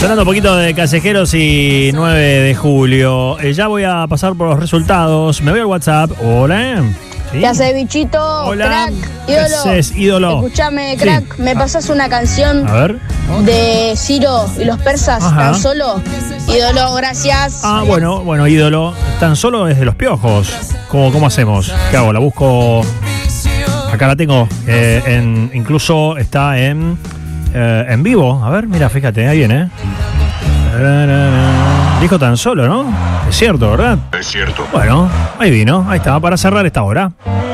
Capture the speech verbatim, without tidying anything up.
Sonando un poquito de Callejeros y nueve de julio. Eh, ya voy a pasar por los resultados. Me voy al WhatsApp. Hola. ¿Sí? ¿Qué haces, bichito? Hola. Crack, ¿Qué ídolo. haces, ídolo? Escuchame, crack, Sí. ¿me pasas una canción A ver. de Ciro y los persas, Ajá. tan solo? Ídolo, gracias. Ah, bueno, bueno, ídolo. Tan solo es de los piojos. ¿Cómo, cómo hacemos? ¿Qué hago? La busco. Acá la tengo. Eh, en, incluso está en, eh, en vivo. A ver, mira, fíjate, ahí viene. Dijo tan solo, ¿no? Es cierto, ¿verdad? Es cierto. Bueno, ahí vino. Ahí está, para cerrar esta hora.